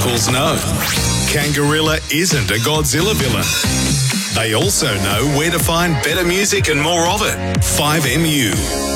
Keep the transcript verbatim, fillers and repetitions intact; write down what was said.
locals know. Kangarilla isn't a Godzilla villain. They also know where to find better music and more of it. five M U.